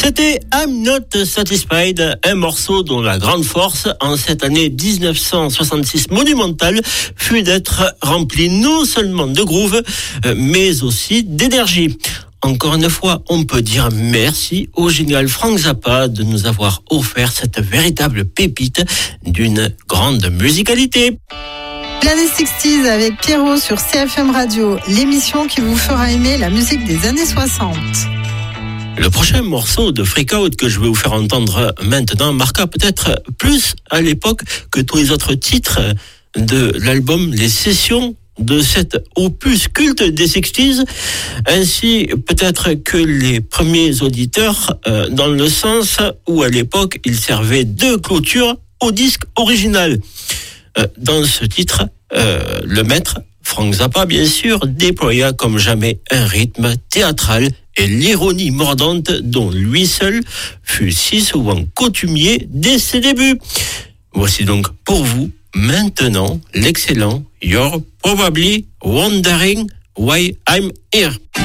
C'était I'm Not Satisfied, un morceau dont la grande force en cette année 1966 monumentale fut d'être rempli non seulement de groove, mais aussi d'énergie. Encore une fois, on peut dire merci au génial Frank Zappa de nous avoir offert cette véritable pépite d'une grande musicalité. L'année 60s avec Pierrot sur CFM Radio, l'émission qui vous fera aimer la musique des années 60. Le prochain morceau de Freak Out que je vais vous faire entendre maintenant marqua peut-être plus à l'époque que tous les autres titres de l'album Les Sessions de cet opus culte des 60s, ainsi peut-être que les premiers auditeurs, dans le sens où à l'époque il servait de clôture au disque original. Dans ce titre, le maître, Frank Zappa bien sûr, déploya comme jamais un rythme théâtral et l'ironie mordante dont lui seul fut si souvent coutumier dès ses débuts. Voici donc pour vous maintenant l'excellent You're Probably Wondering Why I'm Here.